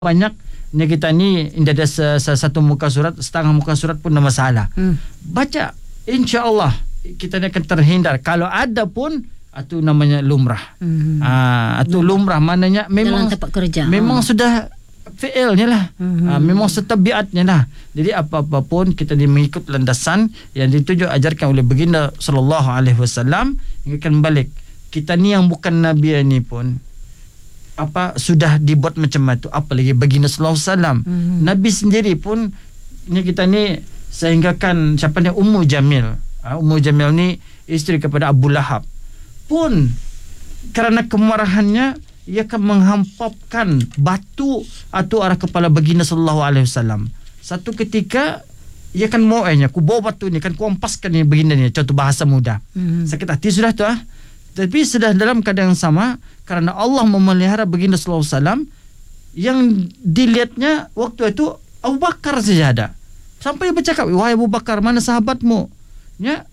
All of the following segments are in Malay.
banyak ni kita ni indah ada satu muka surat, setengah muka surat pun ada masalah. Baca, insya-Allah kita ni akan terhindar. Kalau ada pun itu namanya lumrah. Itu lumrah maknanya memang dalam tempat kerja. Memang sudah fi'ilnya lah. Memang setabiatnya lah. Jadi apa-apa pun kita ni mengikut landasan yang dituju ajarkan oleh baginda sallallahu alaihi wasallam. Ingatkan balik, kita ni yang bukan nabi ni pun sudah dibuat macam itu, apalagi baginda sallallahu alaihi wasallam. Nabi sendiri pun ni kita ni sehinggakan siapa ni Ummu Jamil. Ummu Jamil ni isteri kepada Abu Lahab. Pun kerana kemarahannya ia akan menghampapkan batu atau arah kepala baginda sallallahu alaihi wasallam. Satu ketika ia akan maunya ku bawa batu ni kan ku ampaskan ni baginda ni, contoh bahasa mudah. Sakit hati sudah tu Tapi sudah dalam keadaan yang sama, kerana Allah memelihara baginda sallallahu alaihi wasallam, yang dilihatnya waktu itu Abu Bakar saja ada. Sampai dia bercakap, wahai Abu Bakar, mana sahabatmu? Ya.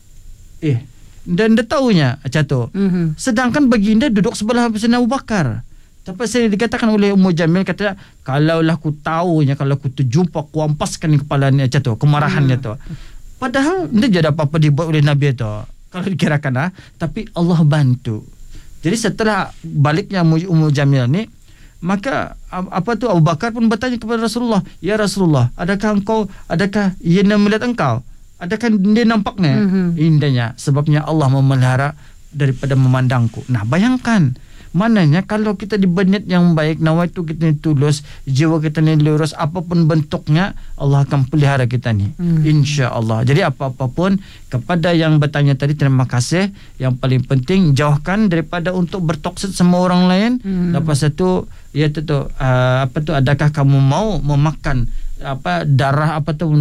Dan dia tahunya macam tu. Sedangkan baginda duduk sebelah Sayyidina Abu Bakar. Tapi saya dikatakan oleh Ummu Jamil, kata, kalaulah ku tahunya, kalau ku terjumpa, ku ampaskan kepalanya macam tu, kemarahannya tu. Padahal dia ada apa-apa dibuat oleh Nabi tu, kalau dikirakan tapi Allah bantu. Jadi setelah baliknya Ummu Jamil ni, maka Abu Bakar pun bertanya kepada Rasulullah, ya Rasulullah, adakah ia melihat engkau? Adakah dia nampaknya? Indahnya, sebabnya Allah memelihara daripada memandangku. Nah, bayangkan, mananya kalau kita diberniat yang baik, nawaitu kita ni tulus, jiwa kita ni lurus, apapun bentuknya, Allah akan pelihara kita ni, insya-Allah. Jadi apa-apa pun, kepada yang bertanya tadi, terima kasih. Yang paling penting, jauhkan daripada untuk bertoksik sama orang lain. Lepas itu, adakah kamu mau memakan darah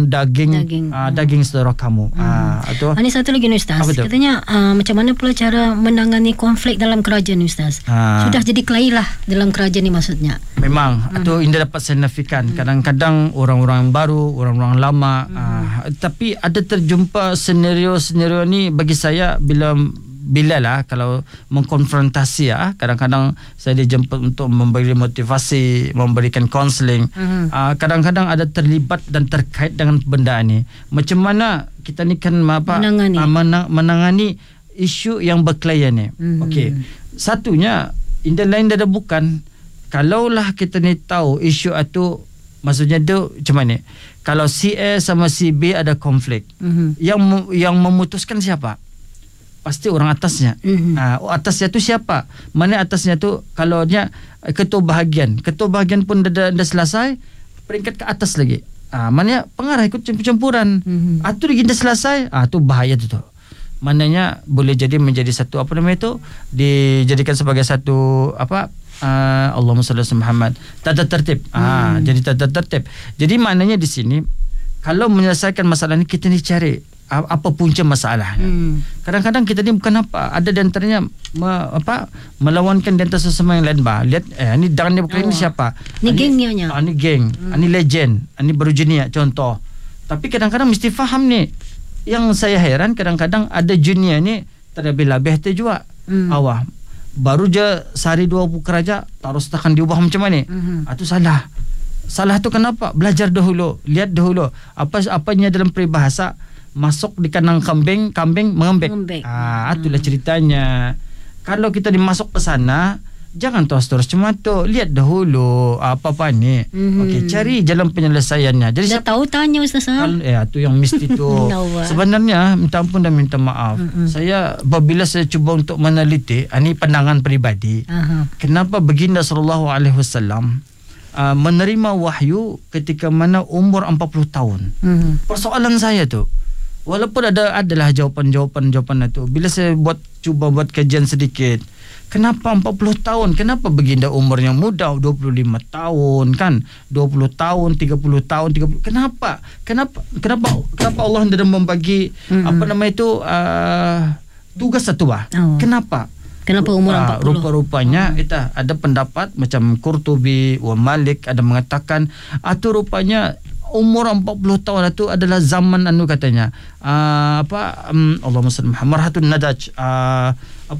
daging saudara kamu. Ini satu lagi ni Ustaz, katanya macam mana pula cara menangani konflik dalam kerajaan ni Ustaz? Sudah jadi kelahi lah dalam kerajaan ni maksudnya. Memang itu indah dapat saya nafikan. Kadang-kadang orang-orang baru, orang-orang lama, tapi ada terjumpa senario ni bagi saya bila lah kalau mengkonfrontasi kadang-kadang saya dijemput untuk memberi motivasi, memberikan kaunseling. Kadang-kadang ada terlibat dan terkait dengan benda ni. Macam mana kita ni kan menangani isu yang berkelahi ni. Okey. Satunya indah lain ada bukan, kalaulah kita ni tahu isu itu, maksudnya tu macam mana? Kalau si A sama si B ada konflik, yang memutuskan siapa? Pasti orang atasnya. Atasnya tu siapa? Mana atasnya tu? Kalau dia ketua bahagian pun dah selesai, peringkat ke atas lagi. Mana pengarah ikut campur-campuran. Itu lagi dah selesai, tu bahaya tu. Mananya boleh jadi menjadi satu dijadikan sebagai satu Allahumma salli ala Muhammad, tata tertib. Jadi tata tertib. Jadi maknanya di sini, kalau menyelesaikan masalah ni, kita ni cari apa punca masalahnya. Kadang-kadang kita ni bukan ada di antaranya melawankan di antara sesama yang lain. Lihat ni dan ni bukan ini siapa? Ni gengnya. Ni geng, ni legend, ni baru junior contoh. Tapi kadang-kadang mesti faham ni. Yang saya heran kadang-kadang ada junior ni terlebih-lebih tu juga. Baru je sehari dua kerja terus takkan diubah macam mana? Itu salah. Salah tu kenapa? Belajar dahulu, lihat dahulu apanya dalam peribahasa, masuk di kandang kambing mengembek. Itulah ceritanya. Kalau kita dimasuk ke sana, jangan terus cuma tu, lihat dahulu apa ni. Okey, cari jalan penyelesaiannya. Jadi dah tahu tanya Ustaz. Tu yang mesti tu. Sebenarnya minta ampun dan minta maaf. Saya apabila saya cuba untuk meneliti, ini pandangan peribadi. Kenapa baginda sallallahu alaihi wasallam menerima wahyu ketika mana umur 40 tahun? Persoalan saya tu, walaupun adalah jawapan itu, bila saya cuba buat kajian sedikit, kenapa 40 tahun? Kenapa baginda umurnya muda, 25 tahun kan? 20 tahun, 30 tahun, 30. Kenapa Allah tidak membagi tugas satu Kenapa umur 40? Rupa-rupanya ada pendapat macam Qurtubi wa Malik ada mengatakan rupanya umur 40 tahun itu adalah zaman katanya Allahumma salli marhatun nadaj,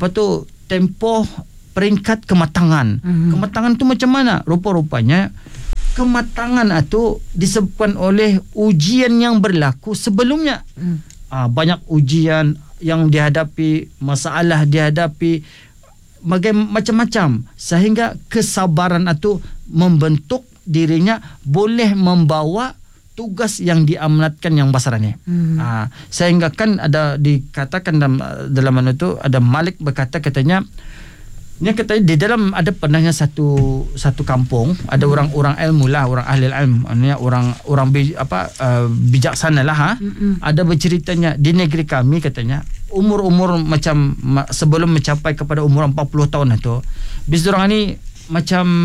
tempoh peringkat kematangan. Kematangan tu macam mana? Rupa-rupanya kematangan itu disebabkan oleh ujian yang berlaku sebelumnya. Banyak ujian yang dihadapi, masalah dihadapi, macam-macam, sehingga kesabaran itu membentuk dirinya boleh membawa tugas yang diamanatkan yang besar ni. Sehingga kan ada dikatakan dalam mana tu, ada Malik berkata, katanya di dalam ada pernahnya satu kampung, ada orang-orang ilmu lah, orang ahli ilmu, orang bijaksana lah. Ada berceritanya di negeri kami, katanya umur macam sebelum mencapai kepada umur 40 tahun itu, bis orang ni macam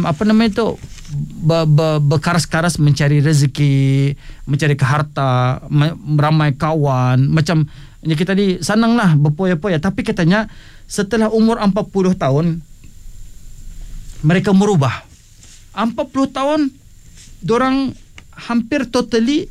berkaras-karas mencari rezeki, mencari keharta, ramai kawan, macam kita ni senang lah berpoya-poya. Tapi katanya setelah umur 40 tahun mereka merubah. 40 tahun dorang hampir totally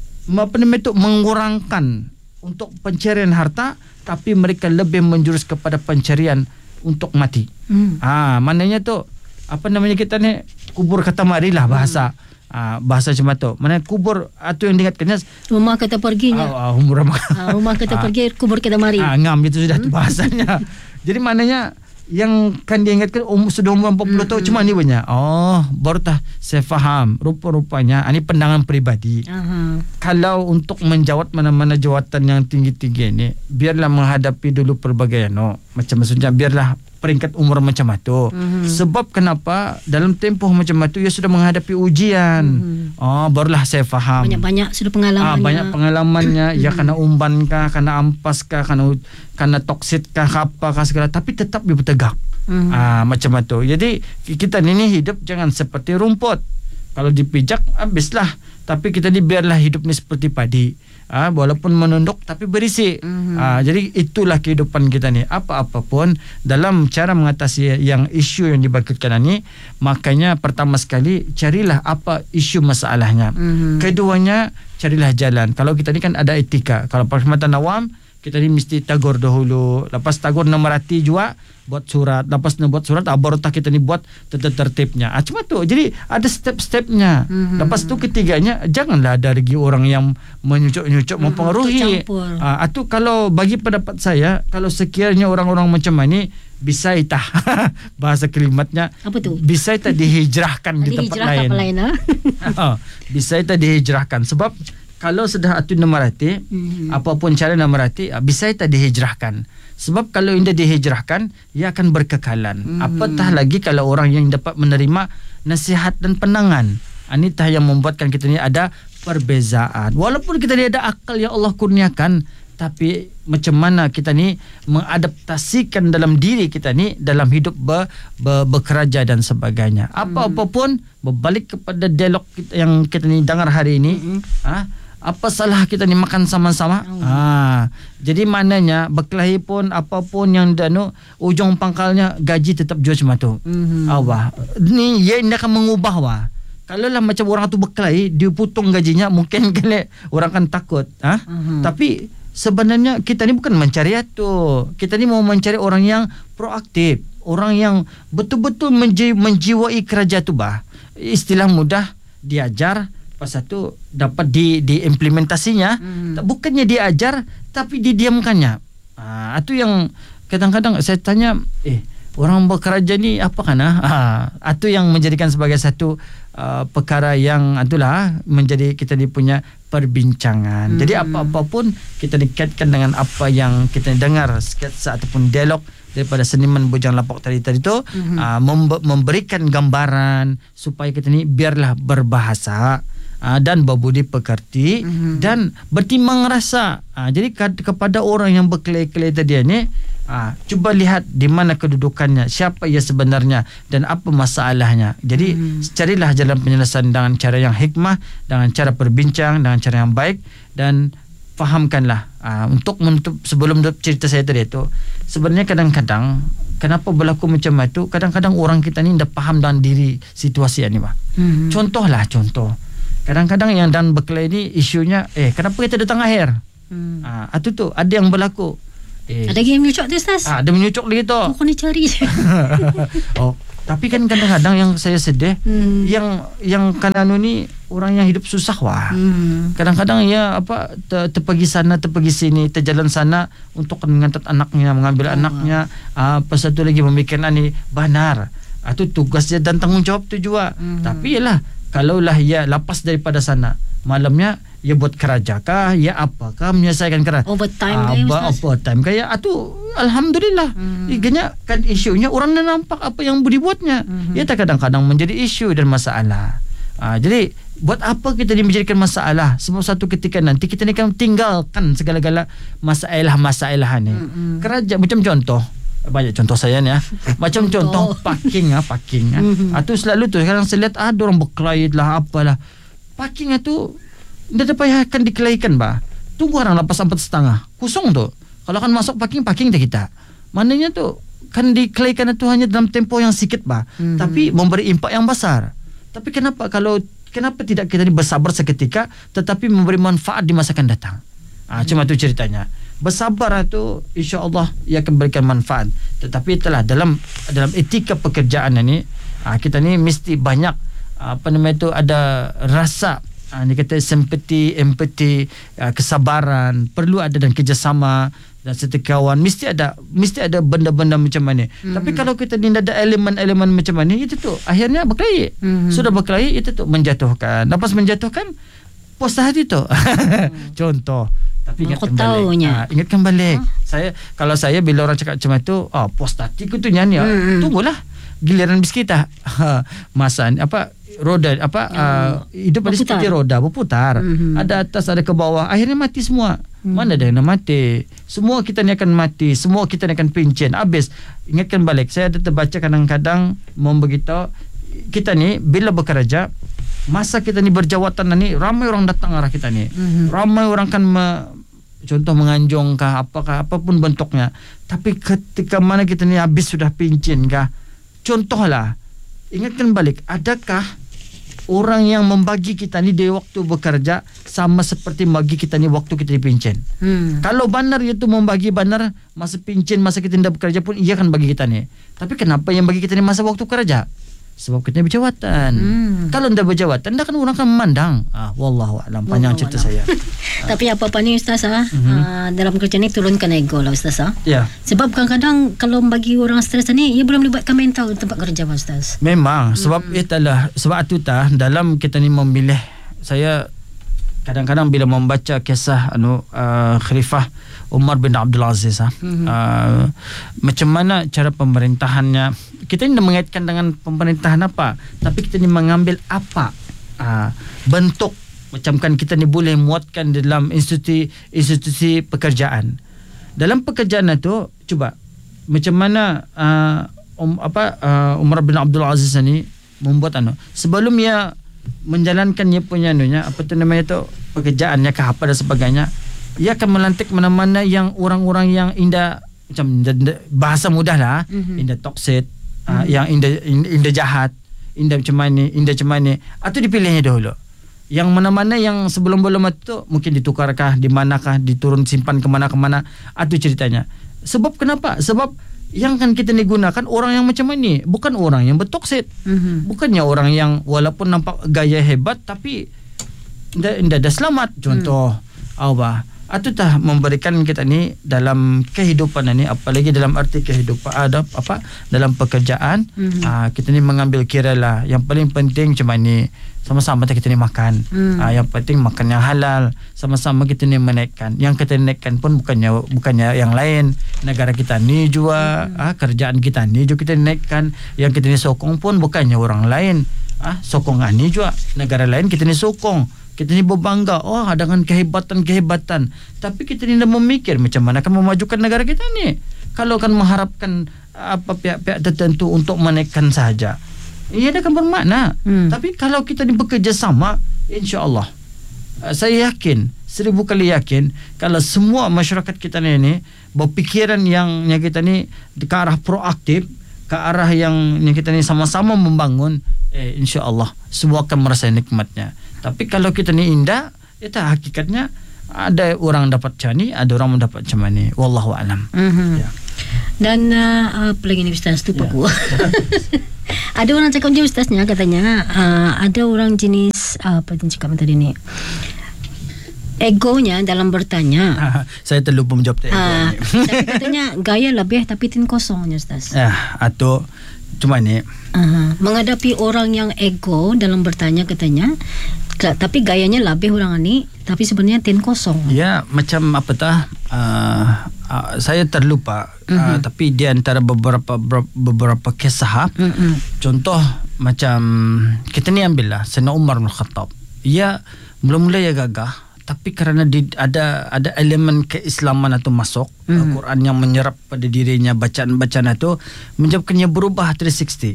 mengurangkan untuk pencarian harta, tapi mereka lebih menjurus kepada pencarian untuk mati. Maknanya tu kita ni kubur kata marilah bahasa. Bahasa macam tu. Mana kubur itu yang diingatkannya rumah kita perginya. Rumah kita pergi, kubur kita mari. Ngam itu sudah tu bahasanya. Jadi maknanya yang kan diingatkan sudah umur 40 tahun cuma ni banyak. Baru saya faham. Rupa-rupanya ini pandangan peribadi. Kalau untuk menjawat mana-mana jawatan yang tinggi-tinggi ni, biarlah menghadapi dulu pelbagai macam maksudnya biarlah peringkat umur macam itu. Sebab kenapa dalam tempoh macam itu ia sudah menghadapi ujian. Barulah saya faham. Banyak sudah pengalamannya. Banyak pengalamannya. Ya kena umban kah, kena ampas kah, kena toksit kah, apa kah segala, tapi tetap dia bertegak. Macam itu. Jadi kita ni hidup jangan seperti rumput. Kalau dipijak habislah. Tapi kita ni biarlah hidup ni seperti padi. Walaupun menunduk tapi berisi. Jadi itulah kehidupan kita ni. Apa-apa pun dalam cara mengatasi yang isu yang dibangkitkan ni, makanya pertama sekali carilah apa isu masalahnya. Keduanya carilah jalan. Kalau kita ni kan ada etika. Kalau perkhidmatan awam, kita ni mesti tagur dahulu. Lepas tagur namarati juga buat surat. Lepas buat surat baru kita ni buat tertibnya. Cuma tu. Jadi ada step-stepnya. Lepas tu ketiganya, janganlah ada lagi orang yang menyucuk-nyucuk mempengaruhi. Itu kalau bagi pendapat saya, kalau sekiranya orang-orang macam ni bisa itah bahasa kalimatnya apa tu? Bisa itah dihijrahkan di tempat lain. Bisa itah dihijrahkan sebab kalau sudah atu namarati, apapun cara namarati, bisa itah dihijrahkan. Sebab kalau indah dihijrahkan, ia akan berkekalan. Apatah lagi kalau orang yang dapat menerima nasihat dan pandangan. Anitah yang membuatkan kita ni ada perbezaan. Walaupun kita ni ada akal yang Allah kurniakan, tapi macam mana kita ni mengadaptasikan dalam diri kita ni dalam hidup bekerja dan sebagainya. Apa-apa pun berbalik kepada dialog kita yang kita ni dengar hari ini. Apa salah kita ni makan sama-sama? Jadi maknanya berkelahi pun apapun yang ujung pangkalnya gaji tetap jual macam tu. Ni ia akan mengubah . Kalau lah macam orang tu berkelahi, dia potong gajinya, mungkin orang akan takut. Tapi sebenarnya kita ni bukan mencari itu. Kita ni mau mencari orang yang proaktif, orang yang betul-betul menjiwai kerja tu Istilah mudah diajar, pas itu dapat diimplementasinya. Bukannya diajar tapi didiamkannya. Itu yang kadang-kadang saya tanya, orang bekerja ni apa kan? Itu yang menjadikan sebagai satu perkara yang itulah menjadi kita ni punya perbincangan. Jadi apa-apa pun kita dikaitkan dengan apa yang kita dengar sketsa ataupun dialog daripada seniman Bujang Lapok tadi tu, memberikan gambaran supaya kita ni biarlah berbahasa dan berbudi pekerti dan bertimbang rasa. Jadi kepada orang yang berkelahi-kelahi tadi ni, cuba lihat di mana kedudukannya, siapa ia sebenarnya dan apa masalahnya. Jadi carilah jalan penyelesaian dengan cara yang hikmah, dengan cara berbincang, dengan cara yang baik, dan fahamkanlah. Untuk menutup sebelum cerita saya tadi itu, sebenarnya kadang-kadang kenapa berlaku macam itu, kadang-kadang orang kita ni dah faham dengan diri situasi ni contoh. Kadang-kadang yang dan berkelahi ni isunya, kenapa kita datang akhir? Itu tu ada yang berlaku. Ada lagi yang menyucuk tu Ustaz? Ada menyucuk lagi tu. Aku ni cari. Tapi kan kadang-kadang yang saya sedih, yang kan ni orang yang hidup susah kadang-kadang terpergi sana terpergi sini, terjalan sana untuk mengantar anaknya, mengambil anaknya, pasal tu lagi memikirkan ni benar. Itu tugas dia dan tanggung jawab tu juga. Tapi yalah, kalaulah ia lepas daripada sana, malamnya ia buat kerja kah, ia apakah menyelesaikan kerja overtime kah, itu alhamdulillah. Iganya kan isunya orang dah nampak apa yang dibuatnya. Ia tak kadang-kadang menjadi isu dan masalah. Jadi buat apa kita ni menjadikan masalah? Sebab satu ketika nanti kita ni akan tinggalkan segala-gala masalah ni. Kerja macam contoh, banyak contoh saya ni macam contoh parking. Itu selalu tu sekarang saya lihat ada orang berkelahi lah apalah. Parking itu dia akan dikelaikan tunggu orang lepas 4:30 kosong tu. Kalau kan masuk parking dah kita, maknanya tu kan dikelaikan itu hanya dalam tempoh yang sikit tapi memberi impak yang besar. Tapi kenapa tidak kita ni bersabar seketika tetapi memberi manfaat di masa akan datang? Cuma tu ceritanya. Bersabar itu insya-Allah ia akan berikan manfaat. Tetapi itulah dalam etika pekerjaan ini kita ni mesti banyak ada rasa ni kata empati, kesabaran perlu ada dan kerjasama dan setikawan mesti ada benda-benda macam mana. Tapi kalau kita ni ada elemen-elemen macam mana, itu tu akhirnya berkelahi. Sudah berkelahi itu tu menjatuhkan. Lepas menjatuhkan puas hati tu. Contoh. Tapi ingatkan balik. Kalau saya bila orang cakap macam tu, puas hati ku tu nyanyi. Tunggulah giliran biskit masa roda hidup ada seperti roda berputar. Ada atas ada ke bawah, akhirnya mati semua. Mana ada yang nak mati? Semua kita ni akan mati, semua kita ni akan pincin habis. Ingatkan balik, saya ada terbaca kadang-kadang memberitahu kita ni bila bekerja, masa kita ni berjawatan ni ramai orang datang arah kita ni. Ramai orang kan contoh menganjung kah apapun bentuknya. Tapi ketika mana kita ni habis sudah pincin kah, contohlah, ingatkan balik, adakah orang yang membagi kita ni di waktu bekerja sama seperti bagi kita ni waktu kita dipincin? Kalau benar itu membagi benar, masa pincin, masa kita tidak bekerja pun ia akan bagi kita ni. Tapi kenapa yang bagi kita ni masa waktu kerja? Sebab kita berjawatan. Kalau tidak berjawatan, dah kan orang akan memandang. Wallahu a'lam. Panjang cerita saya. Tapi apa-apa ni Ustaz dalam kerja ni turunkan ego lah Ustaz. Ya. Sebab kadang-kadang kalau bagi orang stres ni, ia belum melibatkan mental tempat kerja Ustaz. Memang sebab sebab itu dalam kita ni memilih, saya kadang-kadang bila membaca kisah Khalifah Umar bin Abdul Aziz macam mana cara pemerintahannya. Kita ni mengaitkan dengan pemerintahan apa, tapi kita ni mengambil apa bentuk, macam kan kita ni boleh muatkan dalam institusi pekerjaan. Dalam pekerjaan itu cuba macam mana Umar bin Abdul Aziz ni membuat sebelum ia menjalankan ia punya pekerjaannya ke apa dan sebagainya, ia akan melantik mana-mana yang orang-orang yang indah, macam bahasa mudah lah, indah toxic, yang indah jahat, indah macam mana, atau dipilihnya dahulu. Yang mana-mana yang sebelum-belum itu mungkin ditukarkah, di manakah, diturun simpan kemana-kemana, itu ceritanya. Sebab kenapa? Sebab yang kan kita ni gunakan orang yang macam ni, bukan orang yang bertoksit. Bukannya orang yang walaupun nampak gaya hebat tapi tidak ada selamat. Contoh atau memberikan kita ni dalam kehidupan ni, apalagi dalam arti kehidupan dalam pekerjaan, kita ni mengambil kira lah yang paling penting macam ni, sama-sama kita ni makan. Yang penting makan yang halal, sama-sama kita ni menaikkan. Yang kita naikkan pun bukannya yang lain, negara kita ni juga, kerjaan kita ni juga kita naikkan. Yang kita ni sokong pun bukannya orang lain, sokongan ni juga negara lain kita ni sokong. Kita ni berbangga dengan kehebatan. Tapi kita ni dah memikir macam mana akan memajukan negara kita ni. Kalau kan mengharapkan pihak-pihak tertentu untuk menaikkan saja, ia akan bermakna. Tapi kalau kita ni bekerja sama, insya-Allah saya yakin, 1000 kali yakin, kalau semua masyarakat kita ni berfikiran yang kita ni ke arah proaktif, ke arah yang kita ni sama-sama membangun, insya-Allah semua akan merasa nikmatnya. Tapi kalau kita ni indah, itu hakikatnya Ada orang dapat macam ni, ada orang mendapat macam ni. Wallahu alam. Ya. Dan apa lagi ni Ustaz, tu aku. Ada orang cakap je Ustaznya, katanya ada orang jenis apa yang cakap tadi ni, egonya dalam bertanya. Saya terlupa menjawab ego ni. Katanya gaya lebih tapi tin kosongnya Ustaz. Atau cuma ni menghadapi orang yang ego dalam bertanya katanya, tapi gayanya lebih orang ni, tapi sebenarnya tin kosong. Ya, macam apa tah? Saya terlupa. Tapi di antara beberapa kisah. Contoh macam kita ni ambillah Sayyidina Umar bin Khattab. Ia mula-mula ia gagah, tapi kerana ada elemen keislaman itu masuk, Al-Quran yang menyerap pada dirinya, bacaan-bacaan itu menyebabkannya berubah 360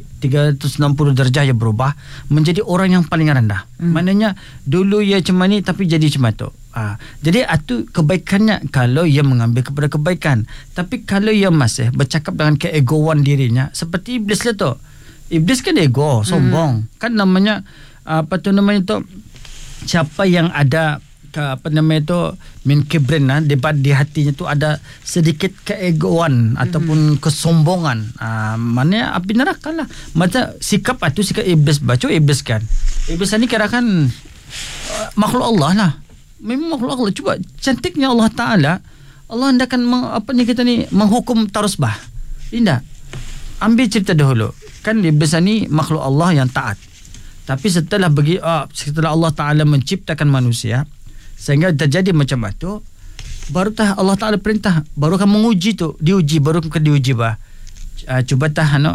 darjah, ia berubah menjadi orang yang paling rendah. Maknanya dulu ia macam ni tapi jadi macam tu. Jadi itu kebaikannya kalau ia mengambil kepada kebaikan. Tapi kalau ia masih bercakap dengan keegoan dirinya, seperti iblis lah tu. Iblis kan ego, sombong. Kan namanya apa tu namanya tu, siapa yang ada apa namanya itu min kibrin, di hatinya tu ada sedikit keegoan ataupun kesombongan, maknanya api neraka lah. Macam sikap itu sikap iblis. Baca iblis kan, iblis ni kira kan makhluk Allah lah, memang makhluk Allah. Cuba cantiknya Allah Ta'ala, Allah hendakan menghukum tarusbah. Indah. Ambil cerita dahulu, kan iblis ni makhluk Allah yang taat, tapi setelah Allah Ta'ala menciptakan manusia sehingga terjadi macam itu, baru Allah Ta'ala perintah, baru kan menguji tu, diuji, baru kan diuji bah. Cuba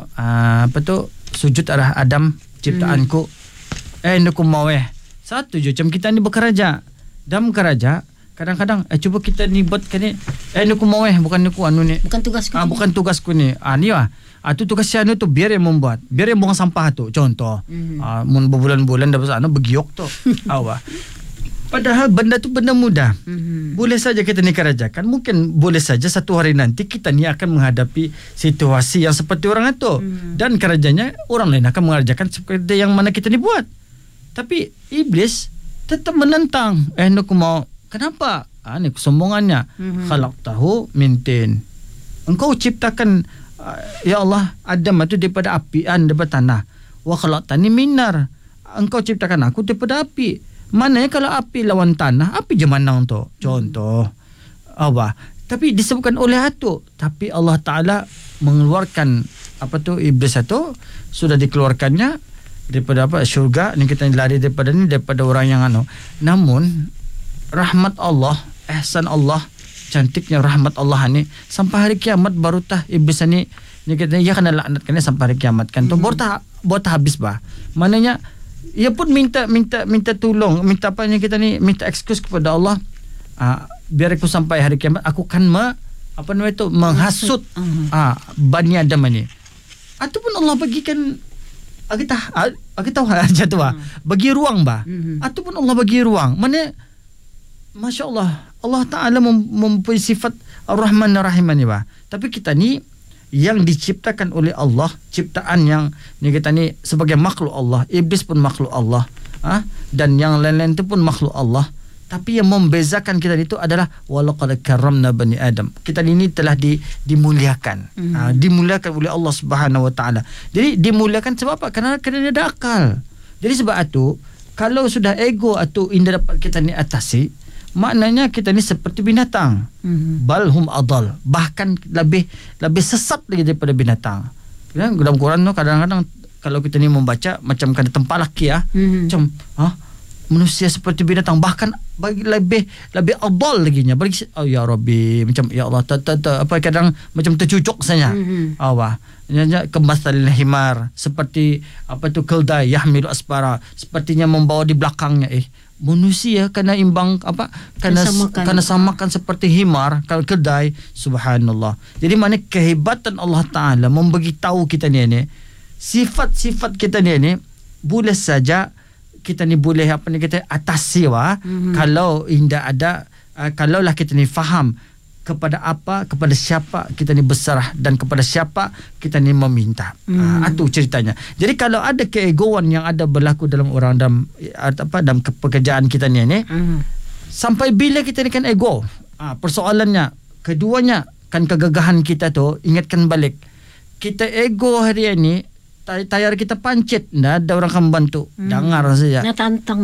apa tu, sujud arah Adam ciptaanku. Nukum maweh. Satu je macam kita ni berkeraja. Dan berkeraja kadang-kadang cuba kita ni buat kan ni, nukum maweh, bukan nuku ni. Bukan tugasku. Bukan tugasku ni. Ni lah. Tu tugas siapa tu, biar yang membuat, biar yang buang sampah tu. Contoh. Mun berbulan-bulan dah besar begiok tu. Awak. Padahal benda tu benda mudah. Boleh saja kita ni kerjakan. Mungkin boleh saja satu hari nanti kita ni akan menghadapi situasi yang seperti orang itu. Dan kerjanya orang lain akan mengerjakan seperti yang mana kita ni buat. Tapi iblis tetap menentang. Aku mau. Kenapa? Ni kesombongannya. Khalaqtahu min tin. Engkau ciptakan ya Allah Adam itu daripada api, daripada tanah. Wa khalaqtani min nar. Engkau ciptakan aku daripada api. Mana kalau api lawan tanah, api je menang tu. Contoh. Tapi disebutkan oleh itu. Tapi Allah Ta'ala mengeluarkan iblis itu, sudah dikeluarkannya daripada syurga. Ni kita lari daripada orang yang Namun rahmat Allah, ihsan Allah, cantiknya rahmat Allah ni, sampai hari kiamat baru iblis ni kita ia kena laknatkan sampai hari kiamat kan. Tu baru habis bah. Maknanya ia pun minta tolong, minta kita ni, minta excuse kepada Allah. Biar aku sampai hari kiamat aku kan menghasut Bani Adam ni. Ataupun Allah bagikan kita tahu aja tu bagi ruang bah. Ataupun Allah bagi ruang. Mana masya-Allah, Allah Ta'ala mempunyai sifat Ar-Rahman Ar-Rahim ni bah. Tapi kita ni yang diciptakan oleh Allah, ciptaan yang ni kita ni sebagai makhluk Allah, iblis pun makhluk Allah, dan yang lain-lain itu pun makhluk Allah. Tapi yang membezakan kita itu adalah walaqad karramna bani Adam. Kita ini telah dimuliakan, dimuliakan oleh Allah Subhanahu Wa Taala. Jadi dimuliakan sebab apa? Kerana dia ada akal. Jadi sebab itu kalau sudah ego atau indah dapat kita ni atasi, maknanya kita ni seperti binatang. Balhum adal, bahkan lebih sesat lagi daripada binatang. Dalam Quran tu kadang-kadang kalau kita ni membaca macam kena tempalak macam manusia seperti binatang, bahkan bagi lebih adal lagi nya. Bagi ya Rabbi, macam ya Allah apa kadang macam tercucuk saja. Kemasal himar, seperti keldai yahmilu asfara, sepertinya membawa di belakangnya. Manusia kena imbang kena samakan seperti himar, kalau kedai. Subhanallah. Jadi mana kehebatan Allah Ta'ala membagi tahu kita ni sifat-sifat kita ni boleh saja kita ni boleh kita atasi kalau indah ada kalaulah kita ni faham kepada siapa kita ni berserah dan kepada siapa kita ni meminta. Itu ceritanya. Jadi kalau ada keegoan yang ada berlaku dalam orang dalam pekerjaan kita ni Sampai bila kita akan ego? Persoalannya, keduanya kan kegagahan kita tu, ingatkan balik. Kita ego hari ini, tayar kita pancit, nggak ada orang akan bantu. Dengar saja. Natantang